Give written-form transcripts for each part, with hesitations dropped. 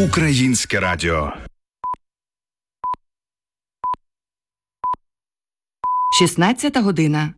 Українське радіо. 16 година.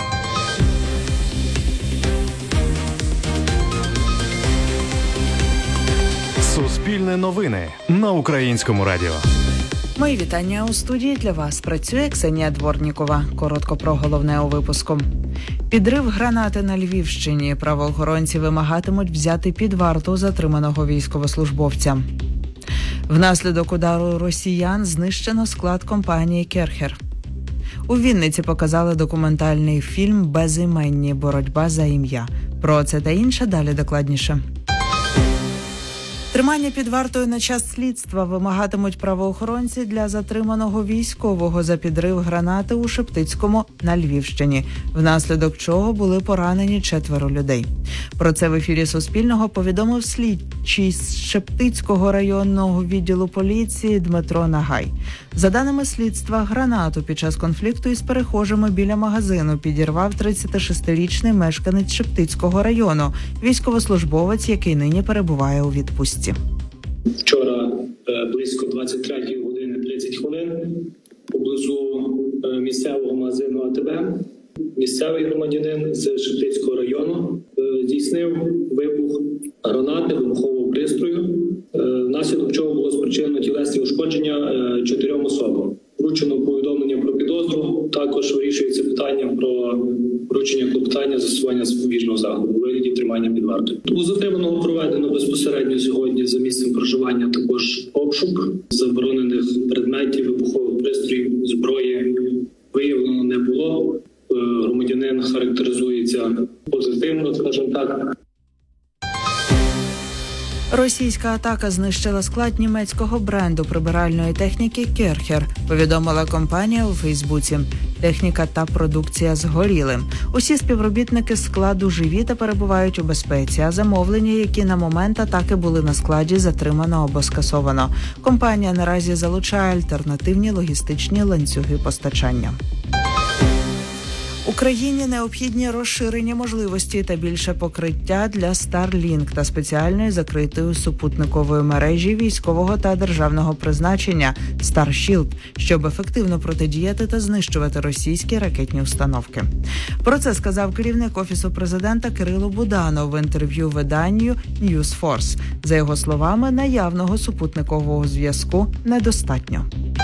Суспільне новини на Українському радіо. Мої вітання у студії. Для вас працює Ксенія Дворнікова. Коротко про головне у випуску. Підрив гранати на Львівщині. Правоохоронці вимагатимуть взяти під варту затриманого військовослужбовця. Внаслідок удару росіян знищено склад компанії «Керхер». У Вінниці показали документальний фільм «Безіменні. Боротьба за ім'я». Про це та інше далі докладніше. Тримання під вартою на час слідства вимагатимуть правоохоронці для затриманого військового за підрив гранати у Шептицькому на Львівщині, внаслідок чого були поранені 4 людей. Про це в ефірі Суспільного повідомив слідчий з Шептицького районного відділу поліції Дмитро Нагай. За даними слідства, гранату під час конфлікту із перехожими біля магазину підірвав 36-річний мешканець Шептицького району, військовослужбовець, який нині перебуває у відпустці. Вчора близько 23 години 30 хвилин поблизу місцевого магазину АТБ місцевий громадянин з Шептицького району здійснив вибух гранати вибухового пристрою, внаслідок чого було спричинено тілесні ушкодження 4 особам. Вручено повідомлення про підозру, також вирішується питання про вручення клопотання застосування запобіжного заходу у вигляді тримання під вартою. У затриманого проведено безпосередньо сьогодні за місцем проживання також обшук заборонених предметів, вибухових пристроїв, зброї виявлено не було. Громадянин характеризується позитивно, скажімо так. Російська атака знищила склад німецького бренду прибиральної техніки «Керхер», повідомила компанія у Фейсбуці. Техніка та продукція згоріли. Усі співробітники складу живі та перебувають у безпеці, а замовлення, які на момент атаки були на складі, затримано або скасовано. Компанія наразі залучає альтернативні логістичні ланцюги постачання. Україні необхідні розширені можливості та більше покриття для Starlink та спеціальної закритої супутникової мережі військового та державного призначення Starship, щоб ефективно протидіяти та знищувати російські ракетні установки. Про це сказав керівник Офісу президента Кирило Буданов в інтерв'ю виданню News Force. За його словами, наявного супутникового зв'язку недостатньо.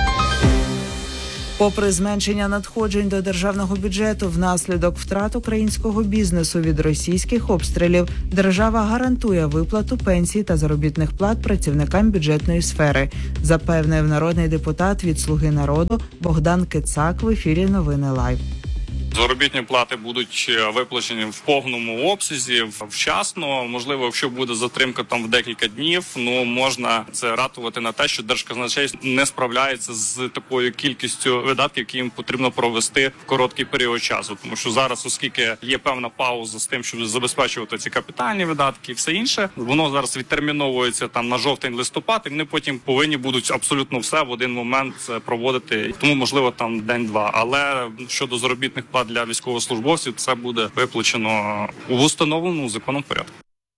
Попри зменшення надходжень до державного бюджету внаслідок втрат українського бізнесу від російських обстрілів, держава гарантує виплату пенсій та заробітних плат працівникам бюджетної сфери, запевнив народний депутат від «Слуги народу» Богдан Кицак в ефірі «Новини Лайв». Заробітні плати будуть виплачені в повному обсязі, вчасно. Можливо, якщо буде затримка там в декілька днів, можна це ратувати на те, що Держказначейство не справляється з такою кількістю видатків, які їм потрібно провести в короткий період часу. Тому що зараз, оскільки є певна пауза з тим, щоб забезпечувати ці капітальні видатки і все інше, воно зараз відтерміновується там на жовтень-листопад, і вони потім повинні будуть абсолютно все в один момент проводити. Тому, можливо, там день-два. Але щодо заробітних плат для військовослужбовців, це буде виплачено в установленому законом порядку.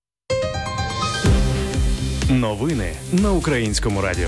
Новини на Українському радіо.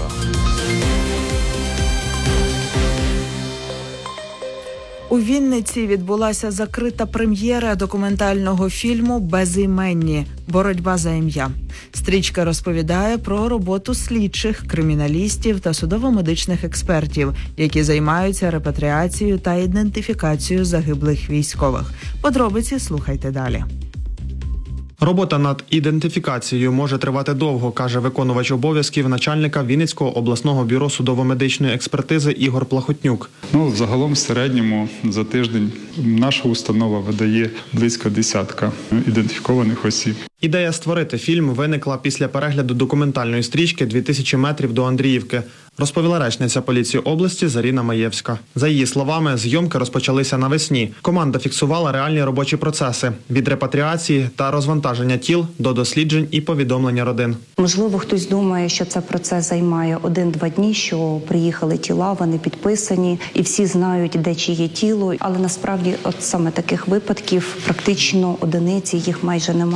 У Вінниці відбулася закрита прем'єра документального фільму «Безіменні. Боротьба за ім'я». Стрічка розповідає про роботу слідчих, криміналістів та судово-медичних експертів, які займаються репатріацією та ідентифікацією загиблих військових. Подробиці слухайте далі. Робота над ідентифікацією може тривати довго, каже виконувач обов'язків начальника Вінницького обласного бюро судово-медичної експертизи Ігор Плахотнюк. Загалом в середньому за тиждень наша установа видає близько 10 ідентифікованих осіб. Ідея створити фільм виникла після перегляду документальної стрічки «2000 метрів до Андріївки», розповіла речниця поліції області Заріна Маєвська. За її словами, зйомки розпочалися навесні. Команда фіксувала реальні робочі процеси – від репатріації та розвантаження тіл до досліджень і повідомлення родин. Можливо, хтось думає, що цей процес займає 1-2 дні, що приїхали тіла, вони підписані, і всі знають, де чиє тіло. Але насправді от саме таких випадків практично одиниці, їх майже немає.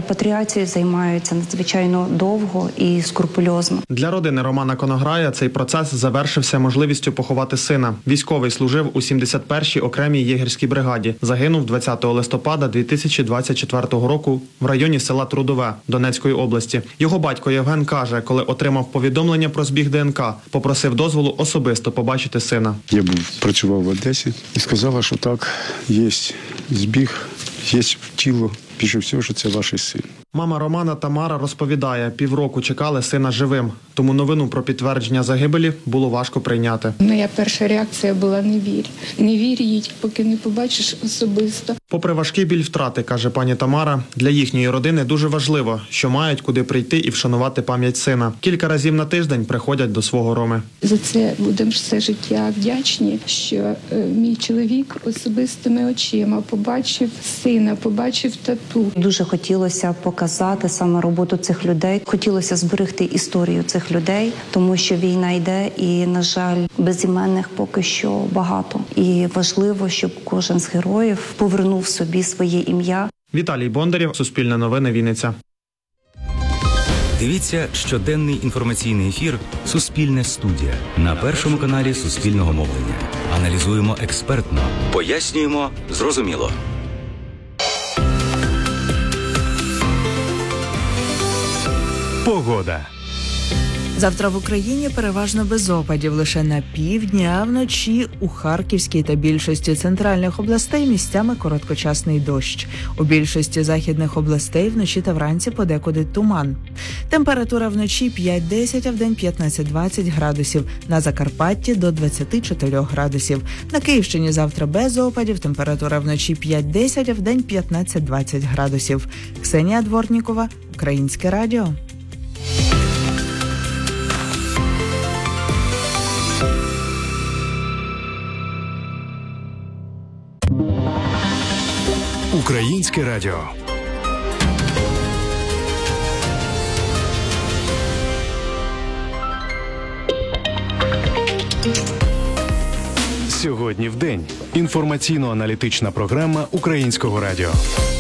Репатріацією займаються надзвичайно довго і скрупульозно. Для родини Романа Конограя цей процес завершився можливістю поховати сина. Військовий служив у 71-й окремій єгерській бригаді. Загинув 20 листопада 2024 року в районі села Трудове Донецької області. Його батько Євген каже, коли отримав повідомлення про збіг ДНК, попросив дозволу особисто побачити сина. Я працював в Одесі і сказала, що так, є збіг, є тіло. Більше всього, що це ваш син. Мама Романа Тамара розповідає, півроку чекали сина живим, тому новину про підтвердження загибелі було важко прийняти. Моя перша реакція була не вір. Не вір їй, поки не побачиш особисто. Попри важкий біль втрати, каже пані Тамара, для їхньої родини дуже важливо, що мають куди прийти і вшанувати пам'ять сина. Кілька разів на тиждень приходять до свого Роми. За це будемо все життя вдячні, що мій чоловік особистими очима побачив сина, побачив тату. Дуже хотілося показати саме роботу цих людей. Хотілося зберегти історію цих людей, тому що війна йде і, на жаль, безіменних поки що багато. І важливо, щоб кожен з героїв повернув собі своє ім'я. Віталій Бондарєв, Суспільне новини, Вінниця. Дивіться щоденний інформаційний ефір «Суспільне студія» на Першому каналі Суспільного мовлення. Аналізуємо експертно, пояснюємо зрозуміло. Погода. Завтра в Україні переважно без опадів, лише на півдні, а вночі у Харківській та більшості центральних областей місцями короткочасний дощ. У більшості західних областей вночі та вранці подекуди туман. Температура вночі 5-10, а вдень 15-20 градусів. На Закарпатті до 24 градусів. На Київщині завтра без опадів, температура вночі 5-10, а вдень 15-20 градусів. Ксенія Дворнікова, Українське радіо. Українське радіо. Сьогодні в день. Інформаційно-аналітична програма Українського радіо.